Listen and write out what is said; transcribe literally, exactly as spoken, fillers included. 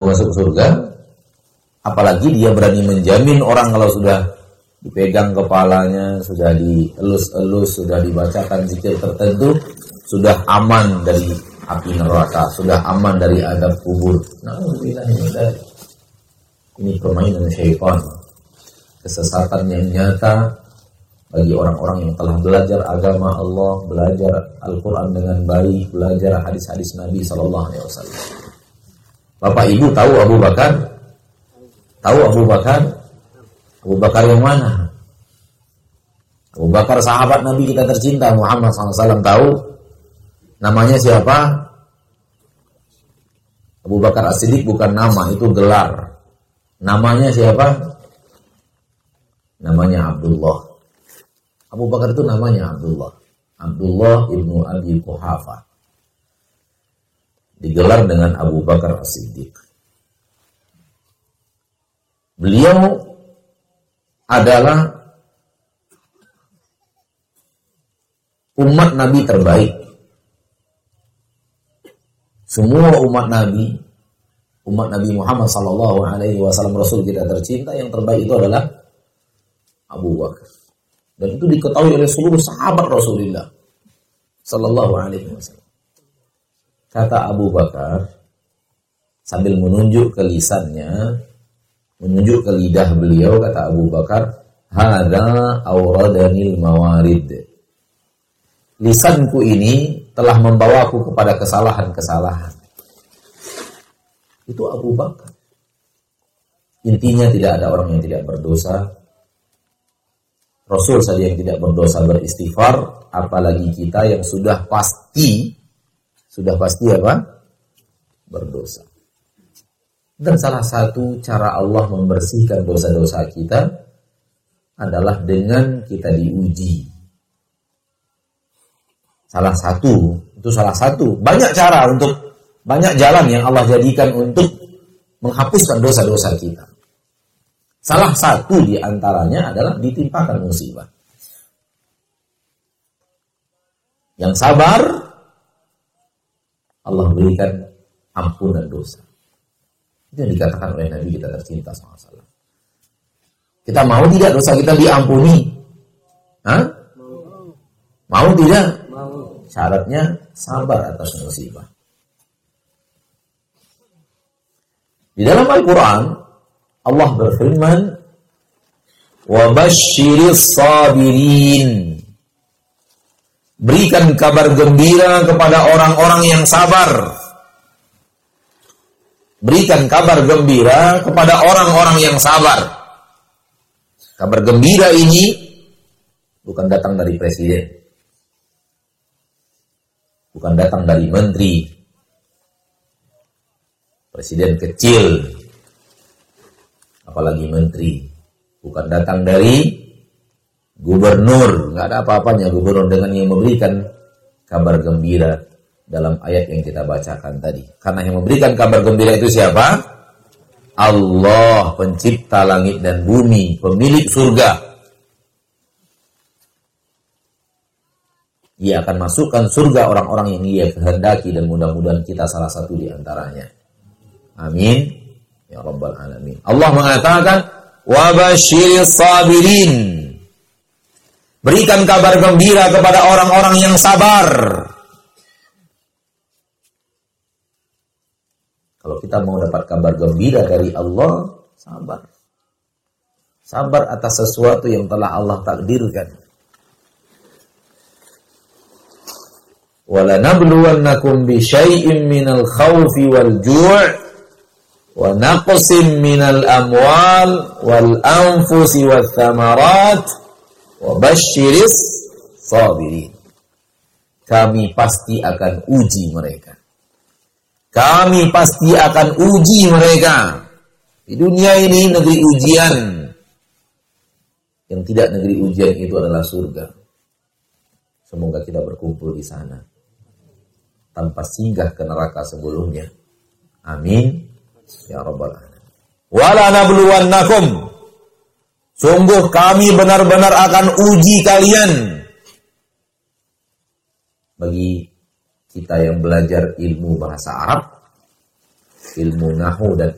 masuk surga, apalagi dia berani menjamin orang kalau sudah dipegang kepalanya, sudah dielus-elus, sudah dibacakan zikir tertentu, sudah aman dari api neraka, sudah aman dari azab kubur. Na'udzubillah min dzalik. Ini permainan syaitan, kesesatan yang nyata bagi orang-orang yang telah belajar agama Allah, belajar Al-Quran dengan baik, belajar hadis-hadis Nabi Sallallahu Alaihi Wasallam. Bapak Ibu tahu Abu Bakar? Tahu Abu Bakar? Abu Bakar yang mana? Abu Bakar sahabat Nabi kita tercinta Muhammad shallallahu alaihi wasallam. Tahu namanya siapa? Abu Bakar As-Siddiq bukan nama, itu gelar. Namanya siapa? Namanya Abdullah. Abu Bakar itu namanya Abdullah. Abdullah ibnu Abi Quhafa. Digelar dengan Abu Bakar As-Siddiq. Beliau adalah umat Nabi terbaik. Semua umat Nabi, umat Nabi Muhammad sallallahu alaihi wasallam, Rasul kita tercinta, yang terbaik itu adalah Abu Bakar. Dan itu diketahui oleh seluruh sahabat Rasulullah sallallahu alaihi wasallam. Kata Abu Bakar sambil menunjuk ke lisannya, menunjuk ke lidah beliau, kata Abu Bakar, "Hadza awradanil mawarid." Lisanku ini telah membawaku kepada kesalahan-kesalahan. Itu Abu Bakar. Intinya tidak ada orang yang tidak berdosa. Rasul saja yang tidak berdosa beristighfar, apalagi kita yang sudah pasti, sudah pasti apa? Berdosa. Dan salah satu cara Allah membersihkan dosa-dosa kita adalah dengan kita diuji. Salah satu, itu salah satu. Banyak cara untuk, banyak jalan yang Allah jadikan untuk menghapuskan dosa-dosa kita. Salah satu di antaranya adalah ditimpakan musibah. Yang sabar, Allah berikan ampunan dosa. Itu yang dikatakan oleh Nabi kita tercinta shallallahu alaihi wasallam. Kita mau tidak dosa kita diampuni? Hah? Mau tidak? Syaratnya sabar atas musibah. Di dalam Al-Quran Allah berfirman, "Wa basyiris sabirin." Berikan kabar gembira kepada orang-orang yang sabar. Berikan kabar gembira kepada orang-orang yang sabar. Kabar gembira ini bukan datang dari presiden, bukan datang dari menteri, presiden kecil, apalagi menteri, bukan datang dari gubernur. Nggak ada apa-apanya gubernur dengan yang memberikan kabar gembira dalam ayat yang kita bacakan tadi. Karena yang memberikan kabar gembira itu siapa? Allah, pencipta langit dan bumi, pemilik surga. Ia akan masukkan surga orang-orang yang Ia kehendaki, dan mudah-mudahan kita salah satu di antaranya. Amin ya rabbal alamin. Allah mengatakan, "Wa basyiris sabirin." Berikan kabar gembira kepada orang-orang yang sabar. Kalau kita mau dapat kabar gembira dari Allah, sabar. Sabar atas sesuatu yang telah Allah takdirkan. وَلَنَبْلُوَنَّكُمْ بِشَيْءٍ مِّنَ الْخَوْفِ وَالْجُوعِ وَنَقْصٍ مِّنَ الْأَمْوَالِ وَالْأَنفُسِ وَالثَّمَرَاتِ وَبَشِّرِ الصَّابِرِينَ. Kami pasti akan uji mereka. Kami pasti akan uji mereka. Di dunia ini negeri ujian. Yang tidak negeri ujian itu adalah surga. Semoga kita berkumpul di sana tanpa singgah ke neraka sebelumnya. Amin ya rabbal alamin. Wala nabluwannakum. Sungguh kami benar-benar akan uji kalian. Bagi kita yang belajar ilmu bahasa Arab, ilmu nahwu dan